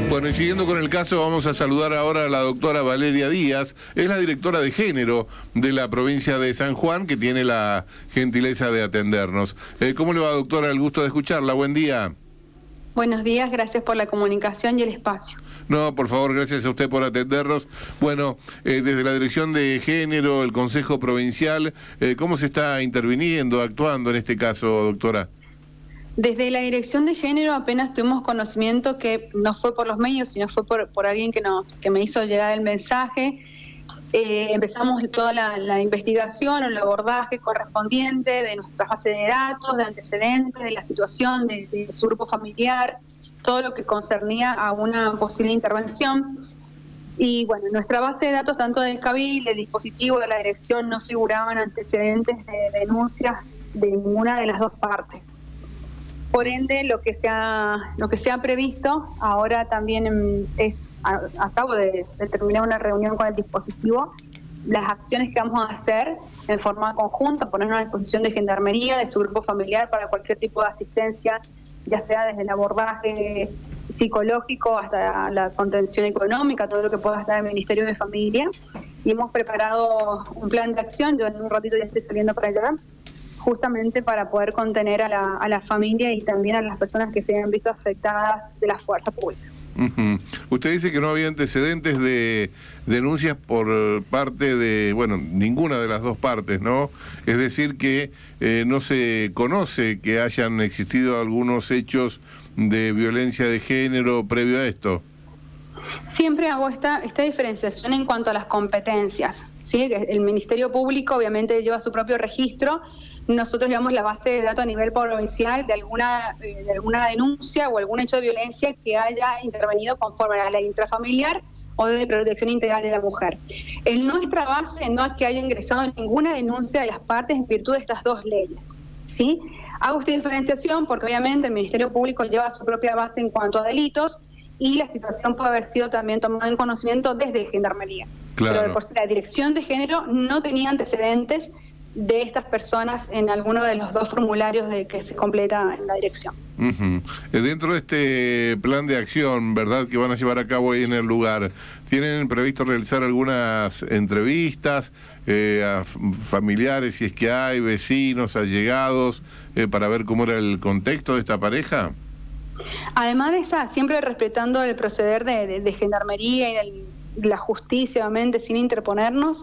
Bueno, y siguiendo con el caso, vamos a saludar ahora a la doctora Valeria Díaz. Es la directora de género de la provincia de San Juan, que tiene la gentileza de atendernos. ¿Cómo le va, doctora? El gusto de escucharla. Buen día. Buenos días, gracias por la comunicación y el espacio. No, por favor, gracias a usted por atendernos. Bueno, desde la Dirección de Género, el Consejo Provincial, ¿cómo se está interviniendo, actuando en este caso, doctora? Desde la Dirección de Género apenas tuvimos conocimiento, que no fue por los medios, sino fue por alguien que me hizo llegar el mensaje. Empezamos toda la investigación o el abordaje correspondiente de nuestra base de datos, de antecedentes, de la situación de su grupo familiar, todo lo que concernía a una posible intervención. Y bueno, en nuestra base de datos, tanto del CABIL, del dispositivo de la dirección, no figuraban antecedentes de denuncias de ninguna de las dos partes. Por ende, lo que se ha previsto ahora también acabo de terminar una reunión con el dispositivo, las acciones que vamos a hacer en forma conjunta, ponernos a disposición de Gendarmería, de su grupo familiar para cualquier tipo de asistencia, ya sea desde el abordaje psicológico hasta la contención económica, todo lo que pueda estar el Ministerio de Familia. Y hemos preparado un plan de acción, yo en un ratito ya estoy saliendo para allá, justamente para poder contener a la familia y también a las personas que se hayan visto afectadas de la fuerza pública. Usted dice que no había antecedentes de denuncias por parte de, bueno, ninguna de las dos partes, ¿no? Es decir, que no se conoce que hayan existido algunos hechos de violencia de género previo a esto. Siempre hago esta diferenciación en cuanto a las competencias, ¿sí? El Ministerio Público obviamente lleva su propio registro. Nosotros llevamos la base de datos a nivel provincial de alguna denuncia o algún hecho de violencia que haya intervenido conforme a la ley intrafamiliar o de protección integral de la mujer. En nuestra base no es que haya ingresado ninguna denuncia de las partes en virtud de estas dos leyes, ¿sí? Hago esta diferenciación porque obviamente el Ministerio Público lleva su propia base en cuanto a delitos y la situación puede haber sido también tomada en conocimiento desde Gendarmería. Claro. Pero de por sí la Dirección de Género no tenía antecedentes de estas personas en alguno de los dos formularios de que se completa en la dirección. Dentro de este plan de acción, ¿verdad?, que van a llevar a cabo ahí en el lugar, ¿tienen previsto realizar algunas entrevistas a familiares, si es que hay, vecinos, allegados, para ver cómo era el contexto de esta pareja? Además de esa, siempre respetando el proceder de Gendarmería y de la justicia, obviamente, sin interponernos,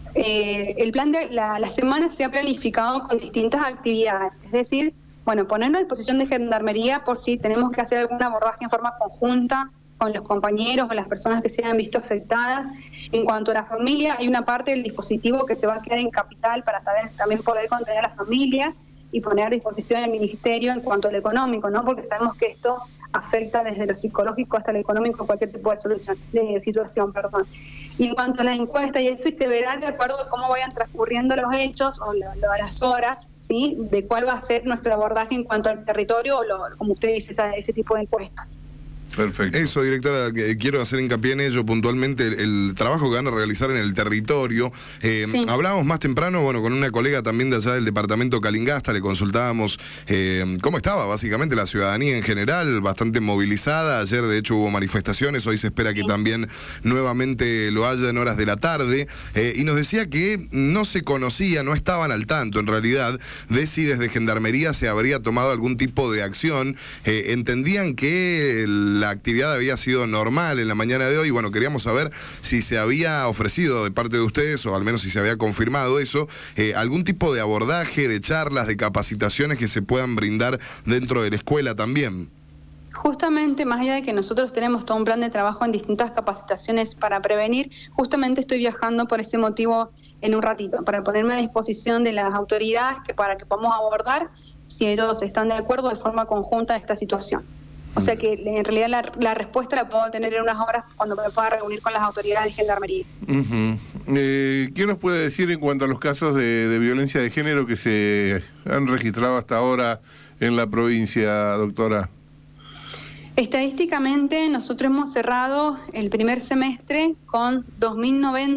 el plan de la semana se ha planificado con distintas actividades, es decir, bueno, ponernos a disposición de Gendarmería por si tenemos que hacer algún abordaje en forma conjunta con los compañeros o las personas que se hayan visto afectadas. En cuanto a la familia, hay una parte del dispositivo que se va a quedar en capital para también poder contener a la familia y poner a disposición el Ministerio en cuanto a lo económico, ¿no? Porque sabemos que esto afecta desde lo psicológico hasta lo económico cualquier tipo de situación. Y en cuanto a la encuesta y eso, y se verá de acuerdo a cómo vayan transcurriendo los hechos o las horas, ¿sí?, de cuál va a ser nuestro abordaje en cuanto al territorio o como usted dice, ese tipo de encuestas. Perfecto. Eso, directora, quiero hacer hincapié en ello puntualmente, el trabajo que van a realizar en el territorio. Sí. Hablábamos más temprano, bueno, con una colega también de allá del departamento Calingasta, le consultábamos cómo estaba básicamente la ciudadanía en general, bastante movilizada. Ayer de hecho hubo manifestaciones, hoy se espera que también nuevamente lo haya en horas de la tarde, y nos decía que no se conocía, no estaban al tanto en realidad de si desde Gendarmería se habría tomado algún tipo de acción. Entendían que la actividad había sido normal en la mañana de hoy. Bueno, queríamos saber si se había ofrecido de parte de ustedes, o al menos si se había confirmado eso, algún tipo de abordaje, de charlas, de capacitaciones que se puedan brindar dentro de la escuela también. Justamente, más allá de que nosotros tenemos todo un plan de trabajo en distintas capacitaciones para prevenir, justamente estoy viajando por ese motivo en un ratito, para ponerme a disposición de las autoridades para que podamos abordar, si ellos están de acuerdo, de forma conjunta esta situación. O sea que en realidad la respuesta la puedo tener en unas horas cuando me pueda reunir con las autoridades de Gendarmería. ¿Qué nos puede decir en cuanto a los casos de violencia de género que se han registrado hasta ahora en la provincia, doctora? Estadísticamente nosotros hemos cerrado el primer semestre con 2.090